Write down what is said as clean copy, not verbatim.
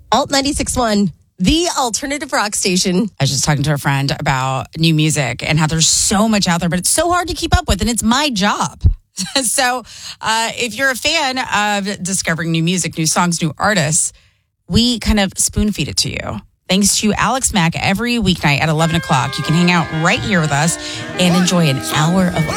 Alt 96.1, the alternative rock station. I was just talking to a friend about new music and how there's so much out there, but it's so hard to keep up with, and it's my job. So if you're a fan of discovering new music, new songs, new artists, we kind of spoon feed it to you. Thanks to Alex Mack every weeknight at 11 o'clock. You can hang out right here with us and enjoy an hour of